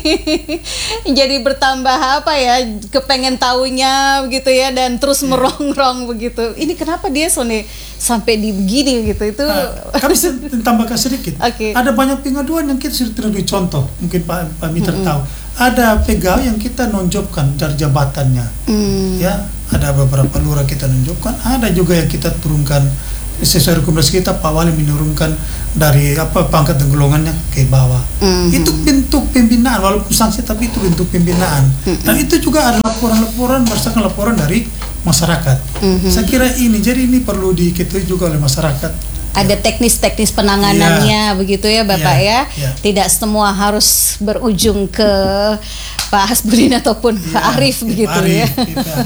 Jadi bertambah apa ya, kepengen tahunya begitu ya dan terus merongrong begitu. Ini kenapa dia Sone sampai di begini gitu itu. Nah, kami tambahkan sedikit. Okay. Ada banyak pengaduan yang kita sudah terlalu contoh. Mungkin Pak Pak Mitra mm-hmm. tahu. Ada pegawai yang kita nonjobkan dari jabatannya. Mm. Ya. Ada beberapa lurah kita nunjukkan, ada juga yang kita turunkan sesuai rekomendasi kita Pak Wali menurunkan dari apa pangkat dan golongannya ke bawah. Mm-hmm. Itu bentuk pembinaan walaupun sanksi, tapi itu bentuk pembinaan. Mm-hmm. Dan itu juga ada laporan-laporan berdasarkan laporan dari masyarakat. Mm-hmm. Saya kira ini jadi ini perlu diketahui juga oleh masyarakat. Ada teknis-teknis penanganannya, ya. Begitu ya Bapak ya, ya. ya. Tidak semua harus berujung ke Pak Hasbudin ataupun ya. Pak Arif begitu Arif, ya.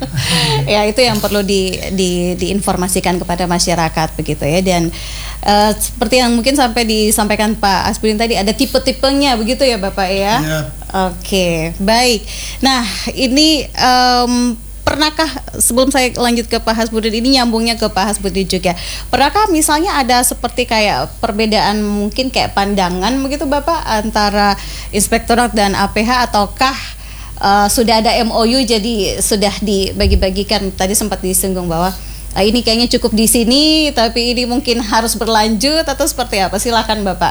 Ya itu yang perlu di, di, diinformasikan kepada masyarakat begitu ya. Dan uh, seperti yang mungkin sampai disampaikan Pak Hasbudin tadi, ada tipe-tipenya begitu ya Bapak ya. ya. Oke, baik. Nah ini um, pernahkah, sebelum saya lanjut ke Pak Hasbudin, ini nyambungnya ke Pak Hasbudin juga, pernahkah misalnya ada seperti kayak perbedaan mungkin kayak pandangan begitu Bapak antara inspektorat dan A P H, ataukah uh, sudah ada M O U jadi sudah dibagi-bagikan? Tadi sempat disinggung bahwa uh, ini kayaknya cukup di sini tapi ini mungkin harus berlanjut, atau seperti apa? Silakan Bapak.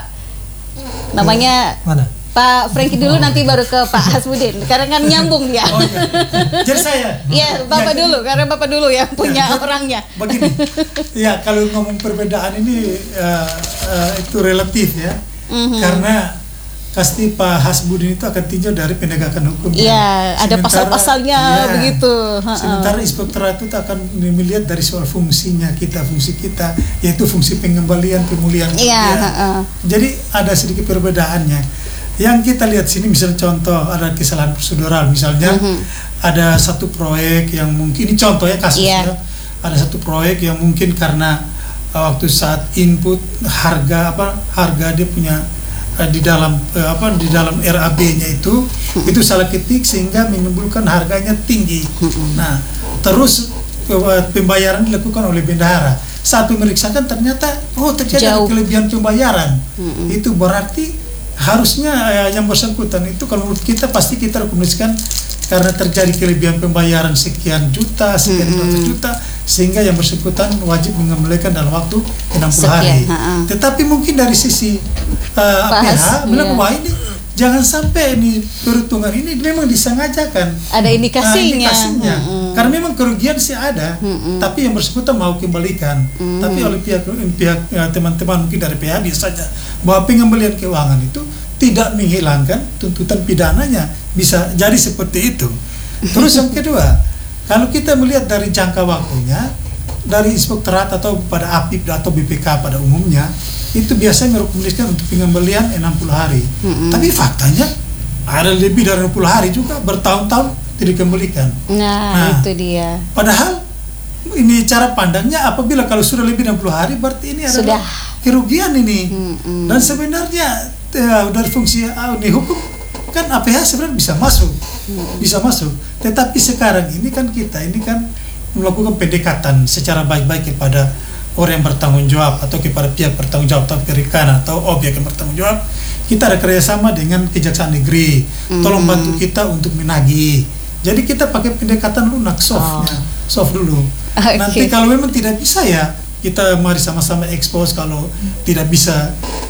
Namanya mana? Pak Franky dulu, nanti baru ke Pak Hasbudin karena kan nyambung ya. Oh, iya. Jadi saya. Iya, Bapak ya, dulu karena Bapak dulu yang punya ya, orangnya. Begini. Ya, kalau ngomong perbedaan ini uh, uh, itu relatif ya. Mm-hmm. Karena pasti Pak Hasbudin itu akan tinjau dari penegakan hukum. Iya, ada pasal-pasalnya ya, begitu. Sementara inspektorat itu akan melihat dari soal fungsinya kita, fungsi kita yaitu fungsi pengembalian, pemulihan. Iya, uh-uh. Jadi ada sedikit perbedaannya. Yang kita lihat sini misalnya contoh ada kesalahan prosedural misalnya, mm-hmm. ada satu proyek yang mungkin ini contoh ya kasusnya, yeah. ada satu proyek yang mungkin karena uh, waktu saat input harga apa harga dia punya uh, di dalam uh, apa di dalam R A B-nya itu mm-hmm. itu salah ketik sehingga menimbulkan harganya tinggi. Mm-hmm. Nah terus uh, pembayaran dilakukan oleh bendahara, saat memeriksakan ternyata oh terjadi kelebihan pembayaran. Mm-hmm. Itu berarti harusnya eh, yang bersangkutan itu kalau menurut kita pasti kita rekomendasikan karena terjadi kelebihan pembayaran sekian juta, sekian hmm. juta, sehingga yang bersangkutan wajib mengembalikan dalam waktu enam puluh hari. Ha-ha. Tetapi mungkin dari sisi uh, A P H bilang, wah ini jangan sampai ini perhitungan ini memang disengajakan. Ada indikasinya. Uh, indikasinya. Hmm. Karena memang kerugian sih ada, hmm. tapi yang bersangkutan mau kembalikan. Hmm. Tapi oleh pihak pihak ya, teman-teman mungkin dari P H biasanya bahwa pengembalian keuangan itu tidak menghilangkan tuntutan pidananya, bisa jadi seperti itu. Terus yang kedua, kalau kita melihat dari jangka waktunya, dari inspektorat atau pada A P I P atau B P K pada umumnya, itu biasanya merekomendasikan untuk pengembalian enam puluh hari. Mm-hmm. Tapi faktanya ada lebih dari enam puluh hari juga, bertahun-tahun tidak dikembalikan. Nah, nah, itu dia. Padahal ini cara pandangnya apabila kalau sudah lebih enam puluh hari berarti ini adalah sudah kerugian ini. Mm-hmm. Dan sebenarnya ya, dari fungsi uh, ini hukum kan A P H sebenarnya bisa masuk. Mm-hmm. Bisa masuk. Tetapi sekarang ini kan kita ini kan melakukan pendekatan secara baik-baik kepada orang yang bertanggung jawab atau kepada pihak bertanggung jawab atau perikanan atau objek yang bertanggung jawab. Kita ada kerjasama dengan Kejaksaan Negeri, mm-hmm. tolong bantu kita untuk menagih. Jadi kita pakai pendekatan lunak softnya, oh. soft dulu. Okay. Nanti kalau memang tidak bisa ya kita mari sama-sama expose, kalau tidak bisa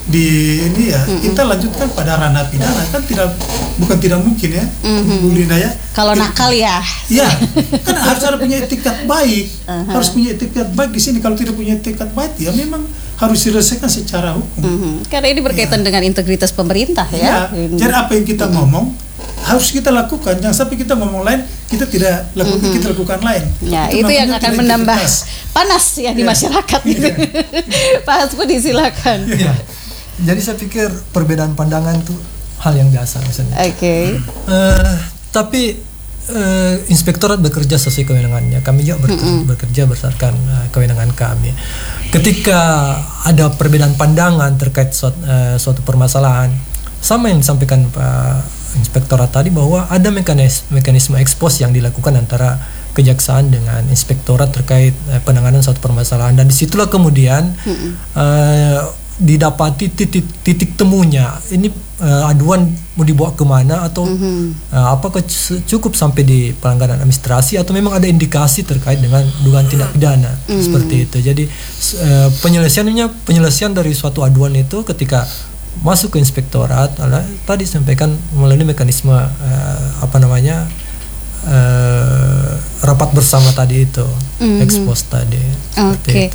di ini ya mm-hmm. kita lanjutkan pada ranah pidana, kan tidak bukan tidak mungkin ya, mm-hmm. Bu Linda ya. Kalau nakal ya. Iya, kan harus ada punya etikat baik, uh-huh. harus punya etikat baik di sini. Kalau tidak punya etikat baik ya memang harus diselesaikan secara hukum. Mm-hmm. Karena ini berkaitan ya. dengan integritas pemerintah ya. ya. Jadi apa yang kita mm-hmm. ngomong harus kita lakukan, jangan sampai kita ngomong lain kita tidak lakukan, mm-hmm. kita lakukan lain. Ya, itu, itu yang akan menambah panas ya di ya. masyarakat gitu. Ya. Pak Hasbudin silakan. Ya. Jadi saya pikir perbedaan pandangan itu hal yang biasa misalnya. Oke. Okay. Uh, tapi uh, inspektorat bekerja sesuai kewenangannya. Kami juga bekerja, mm-hmm. bekerja berdasarkan uh, kewenangan kami. Ketika ada perbedaan pandangan terkait suatu, uh, suatu permasalahan, sama yang disampaikan Pak Inspektorat tadi bahwa ada mekanisme mekanisme ekspos yang dilakukan antara kejaksaan dengan inspektorat terkait uh, penanganan suatu permasalahan, dan disitulah kemudian mm-hmm. uh, didapati titik titik temunya ini uh, aduan mau dibawa kemana atau mm-hmm. uh, apakah cukup sampai di pelanggaran administrasi atau memang ada indikasi terkait dengan dugaan tindak pidana, mm-hmm. seperti itu. Jadi uh, penyelesaiannya penyelesaian dari suatu aduan itu ketika masuk ke inspektorat adalah tadi sampaikan melalui mekanisme uh, apa namanya uh, rapat bersama tadi itu, mm-hmm. ekspos tadi, seperti okay. itu.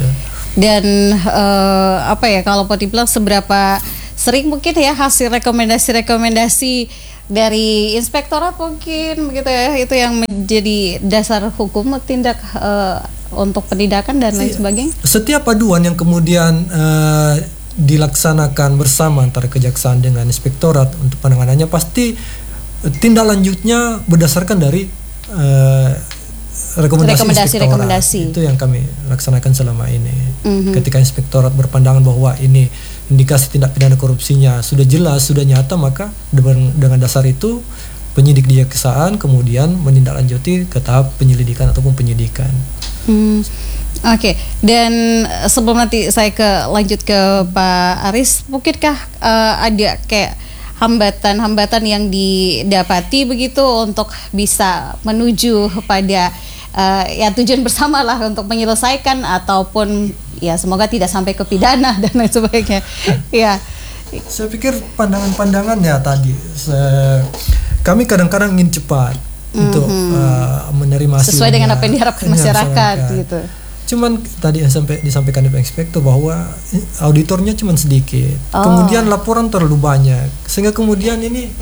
Dan uh, apa ya, kalau mau dibilang seberapa sering mungkin ya hasil rekomendasi-rekomendasi dari inspektorat mungkin begitu ya, itu yang menjadi dasar hukum tindak uh, untuk penindakan dan lain sebagainya. Setiap aduan yang kemudian uh, dilaksanakan bersama antara kejaksaan dengan inspektorat untuk penanganannya, pasti tindak lanjutnya berdasarkan dari uh, rekomendasi, rekomendasi inspektorat. rekomendasi Itu yang kami laksanakan selama ini. Mm-hmm. Ketika inspektorat berpandangan bahwa ini indikasi tindak pidana korupsinya sudah jelas, sudah nyata, maka dengan dasar itu penyidik di kejaksaan kemudian menindaklanjuti ke tahap penyelidikan ataupun penyidikan. Hmm. Oke, okay. Dan sebelum nanti saya ke lanjut ke Pak Aris, mungkinkah uh, ada kayak hambatan-hambatan yang didapati begitu untuk bisa menuju pada uh, ya tujuan bersama lah untuk menyelesaikan, ataupun ya semoga tidak sampai ke pidana dan lain sebagainya. Ya. Saya pikir pandangan-pandangannya tadi, saya, kami kadang-kadang ingin cepat mm-hmm. untuk uh, menerima hasilnya sesuai dengan apa yang diharapkan masyarakat, masyarakat gitu. Cuman tadi yang sampai disampaikan oleh inspektur bahwa auditornya cuma sedikit, oh. kemudian laporan terlalu banyak, sehingga kemudian ini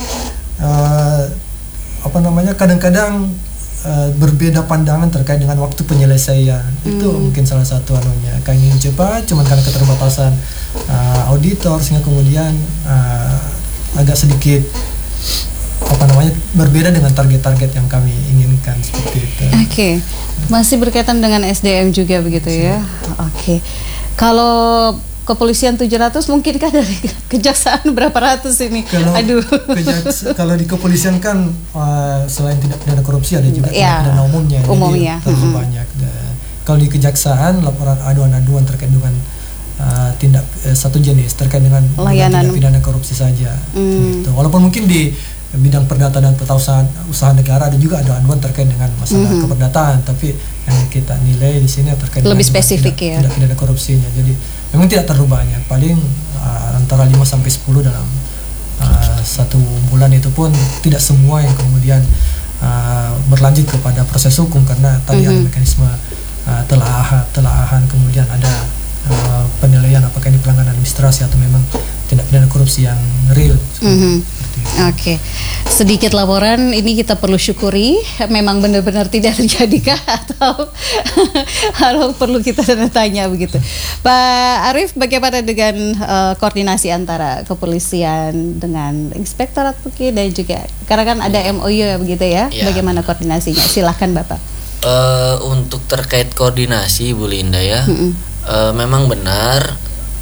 uh, apa namanya kadang-kadang uh, berbeda pandangan terkait dengan waktu penyelesaian. Hmm. Itu mungkin salah satu anunya. Kami ingin cepat, cuman karena keterbatasan uh, auditor, sehingga kemudian uh, agak sedikit apa namanya berbeda dengan target-target yang kami inginkan seperti itu. Oke, okay. Masih berkaitan dengan S D M juga begitu ya. Oke, okay. Kalau kepolisian tujuh ratus, mungkinkah dari kejaksaan berapa ratus ini? Kalau Aduh. Kejaks- kalau di kepolisian kan uh, selain tindak pidana korupsi ada juga ya, tindak pidana umumnya, umumnya. Jadi terlalu hmm. banyak. Dan kalau di kejaksaan laporan aduan-aduan terkait dengan uh, tindak uh, satu jenis terkait dengan layanan tindak pidana korupsi saja. Hmm. Gitu. Walaupun mungkin di bidang perdata dan petausahaan usaha negara ada juga ada aduan terkait dengan masalah mm-hmm. keperdataan, tapi yang kita nilai di sini terkait lebih dengan spesifik tidak, ya. tidak pidana korupsinya. Jadi memang tidak terlalu banyak, paling uh, antara lima sampai sepuluh dalam uh, satu bulan, itu pun tidak semua yang kemudian uh, berlanjut kepada proses hukum karena tadi mm-hmm. ada mekanisme uh, telaahan, telaahan kemudian ada uh, penilaian apakah ini pelanggaran administrasi atau memang tindak pidana korupsi yang real. Mm-hmm. Oke, okay. Sedikit laporan ini kita perlu syukuri, memang benar-benar tidak terjadi kah atau harus perlu kita tanya begitu. Pak Arif, bagaimana dengan uh, koordinasi antara kepolisian dengan inspektorat mungkin dan juga karena kan ada M O U ya begitu ya, ya. Bagaimana koordinasinya? Silahkan Bapak. Uh, untuk terkait koordinasi Bu Linda ya, mm-hmm. uh, memang benar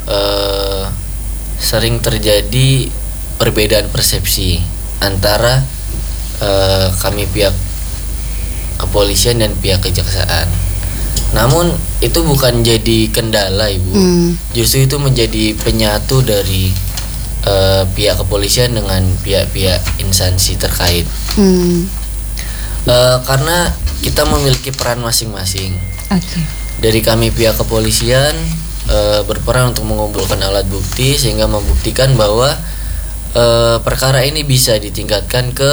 uh, sering terjadi perbedaan persepsi antara uh, kami pihak kepolisian dan pihak kejaksaan. Namun itu bukan jadi kendala Ibu, hmm. justru itu menjadi penyatu dari uh, pihak kepolisian dengan pihak-pihak instansi terkait. Hmm. Uh, karena kita memiliki peran masing-masing. Okay. Dari kami pihak kepolisian uh, berperan untuk mengumpulkan alat bukti sehingga membuktikan bahwa Uh, perkara ini bisa ditingkatkan ke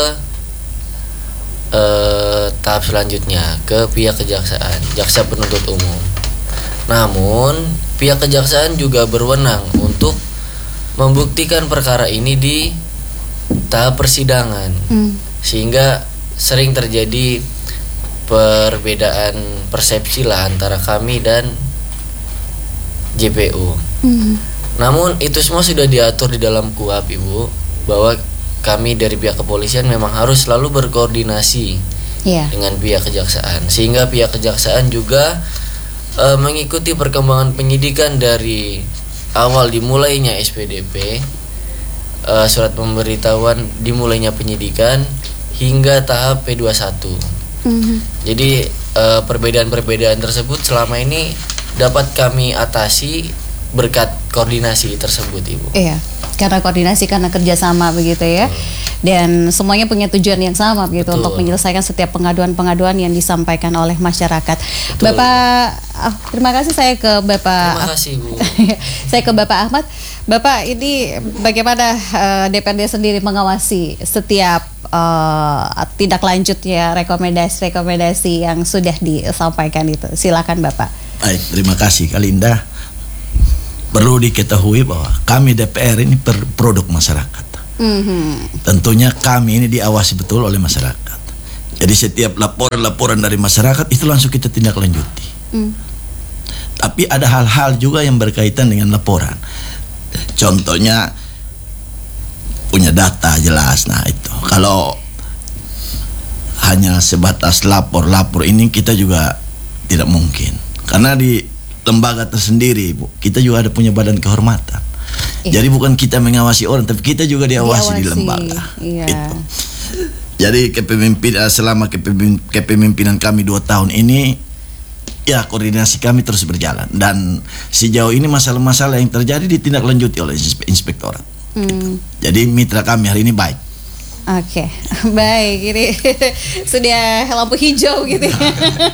uh, tahap selanjutnya ke pihak kejaksaan, jaksa penuntut umum. Namun pihak kejaksaan juga berwenang untuk membuktikan perkara ini di tahap persidangan, hmm. sehingga sering terjadi perbedaan persepsi lah antara kami dan J P U. Hmm. Namun itu semua sudah diatur di dalam K U H P Ibu, bahwa kami dari pihak kepolisian memang harus selalu berkoordinasi yeah. dengan pihak kejaksaan, sehingga pihak kejaksaan juga e, mengikuti perkembangan penyidikan dari awal dimulainya S P D P, e, surat pemberitahuan dimulainya penyidikan hingga tahap P dua puluh satu. Mm-hmm. Jadi e, perbedaan-perbedaan tersebut selama ini dapat kami atasi berkat koordinasi tersebut Ibu. Iya, karena koordinasi, karena kerjasama begitu ya. Hmm. Dan semuanya punya tujuan yang sama begitu. Betul. Untuk menyelesaikan setiap pengaduan-pengaduan yang disampaikan oleh masyarakat. Betul. Bapak, oh, terima kasih saya ke Bapak. Terima kasih Bu. Saya ke Bapak Ahmad. Bapak, ini bagaimana uh, D P R D sendiri mengawasi setiap uh, tindak lanjut ya, rekomendasi-rekomendasi yang sudah disampaikan itu? Silakan Bapak. Baik, terima kasih Kalinda. Perlu diketahui bahwa kami D P R ini per- produk masyarakat. Mm-hmm. Tentunya kami ini diawasi betul oleh masyarakat. Jadi setiap laporan-laporan dari masyarakat itu langsung kita tindak lanjuti. Mm. Tapi ada hal-hal juga yang berkaitan dengan laporan. Contohnya punya data jelas. Nah itu kalau hanya sebatas lapor-lapor ini kita juga tidak mungkin. Karena di lembaga tersendiri, Bu, kita juga ada punya badan kehormatan. Iya. Jadi bukan kita mengawasi orang, tapi kita juga diawasi, diawasi. di lembaga. Iya. Itu. Jadi kepemimpinan selama kepemimpin, kepemimpinan kami dua tahun ini, ya koordinasi kami terus berjalan. Dan sejauh ini masalah-masalah yang terjadi ditindaklanjuti oleh inspektorat. Hmm. Gitu. Jadi mitra kami hari ini baik. Oke, okay. Baik. Ini sudah lampu hijau gitu ya.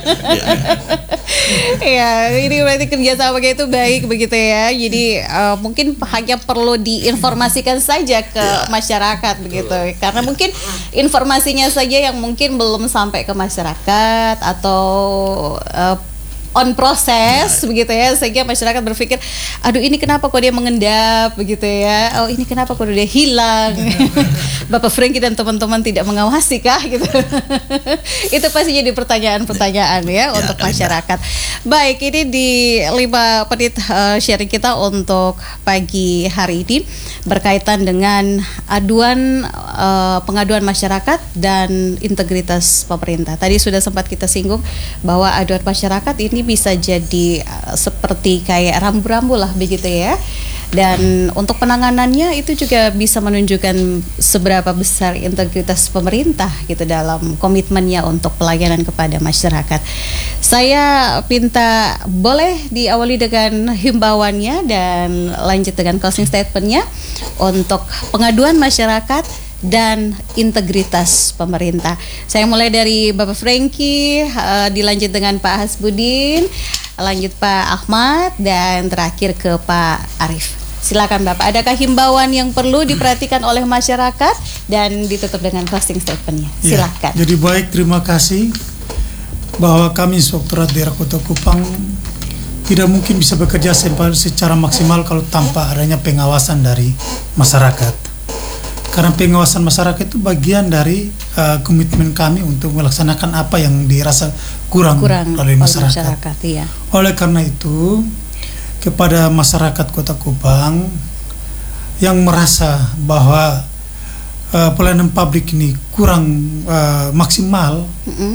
Ya, ini berarti kerjasama itu baik begitu ya. Jadi uh, mungkin hanya perlu diinformasikan saja ke masyarakat begitu. Karena mungkin informasinya saja yang mungkin belum sampai ke masyarakat atau uh, on proses ya, begitu ya, sehingga masyarakat berpikir, aduh ini kenapa kok dia mengendap begitu ya, oh ini kenapa kok dia hilang. Bapak Franky dan teman-teman tidak mengawasi kah gitu. Itu pasti jadi pertanyaan-pertanyaan ya, ya untuk ya, masyarakat. Baik, ini di lima menit uh, sharing kita untuk pagi hari ini berkaitan dengan aduan uh, pengaduan masyarakat dan integritas pemerintah. Tadi sudah sempat kita singgung bahwa aduan masyarakat ini bisa jadi uh, seperti kayak rambu-rambu lah begitu ya. Dan untuk penanganannya itu juga bisa menunjukkan seberapa besar integritas pemerintah gitu dalam komitmennya untuk pelayanan kepada masyarakat. Saya minta boleh diawali dengan himbauannya dan lanjut dengan closing statementnya untuk pengaduan masyarakat dan integritas pemerintah. Saya mulai dari Bapak Franky, uh, dilanjut dengan Pak Hasbudin, lanjut Pak Ahmad, dan terakhir ke Pak Arief. Silakan Bapak, adakah himbauan yang perlu diperhatikan oleh masyarakat dan ditutup dengan closing statement-nya? Silakan. Ya, jadi baik, terima kasih bahwa kami Inspektorat Daerah Kota Kupang tidak mungkin bisa bekerja secara maksimal kalau tanpa adanya pengawasan dari masyarakat. Karena pengawasan masyarakat itu bagian dari uh, komitmen kami untuk melaksanakan apa yang dirasa kurang, kurang oleh masyarakat. masyarakat iya. Oleh karena itu, kepada masyarakat Kota Kupang yang merasa bahwa uh, pelayanan publik ini kurang uh, maksimal, mm-hmm.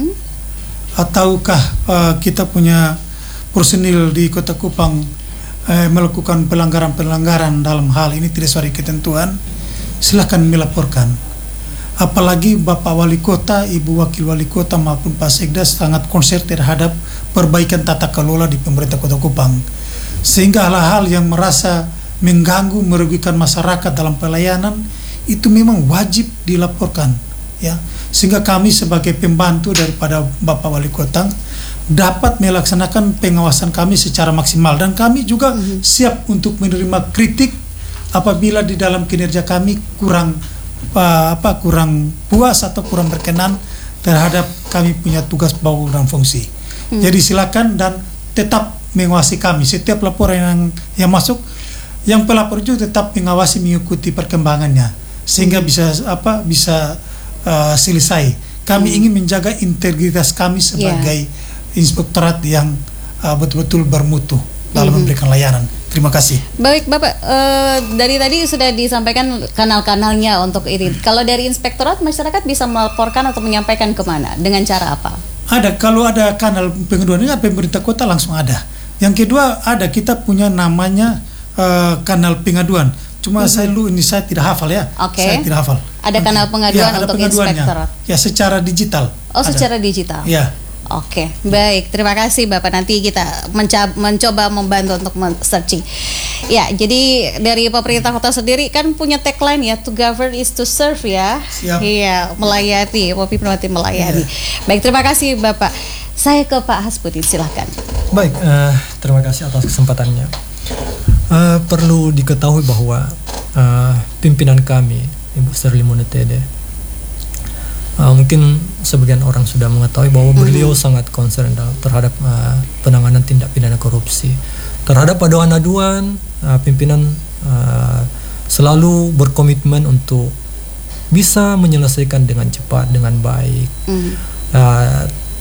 ataukah uh, kita punya personil di Kota Kupang uh, melakukan pelanggaran-pelanggaran dalam hal ini tidak sesuai ketentuan, silakan melaporkan. Apalagi Bapak Wali Kota, Ibu Wakil Wali Kota maupun Pak Sekda sangat konsen terhadap perbaikan tata kelola di pemerintah Kota Kupang, sehingga hal-hal yang merasa mengganggu, merugikan masyarakat dalam pelayanan itu memang wajib dilaporkan ya, sehingga kami sebagai pembantu daripada Bapak Wali Kota dapat melaksanakan pengawasan kami secara maksimal, dan kami juga mm-hmm. siap untuk menerima kritik apabila di dalam kinerja kami kurang uh, apa kurang puas atau kurang berkenan terhadap kami punya tugas pokok dan fungsi. Hmm. Jadi silakan dan tetap mengawasi kami setiap laporan yang yang masuk, yang pelapor juga tetap mengawasi, mengikuti perkembangannya sehingga hmm. bisa apa bisa uh, selesai. Kami hmm. ingin menjaga integritas kami sebagai yeah. inspektorat yang uh, betul-betul bermutu dalam hmm. memberikan layanan. Terima kasih. Baik Bapak, uh, dari tadi sudah disampaikan kanal-kanalnya untuk ini. Kalau dari inspektorat, masyarakat bisa melaporkan atau menyampaikan kemana? Dengan cara apa? Ada, kalau ada kanal pengaduan ini pemerintah kota langsung ada. Yang kedua ada, kita punya namanya uh, kanal pengaduan. Cuma mm-hmm. saya lu ini saya tidak hafal ya. Oke. Okay. Saya tidak hafal. Ada kanal pengaduan ya, untuk inspektorat. Ya, secara digital. Oh, ada. Secara digital. Ya. Oke, baik. Terima kasih Bapak. Nanti kita mencoba, mencoba membantu untuk searching. Ya, jadi dari pemerintah kota sendiri kan punya tagline ya, to govern is to serve ya. Siap. Iya, melayani, Popi Permati melayani. Ya. Baik, terima kasih Bapak. Saya ke Pak Hasbudin, silahkan. Baik, uh, terima kasih atas kesempatannya. Uh, perlu diketahui bahwa uh, pimpinan kami, Ibu Sherly Monetede, uh, mungkin sebagian orang sudah mengetahui bahwa beliau sangat concern terhadap uh, penanganan tindak pidana korupsi. Terhadap aduan-aduan, uh, pimpinan uh, selalu berkomitmen untuk bisa menyelesaikan dengan cepat, dengan baik. Mm. Uh,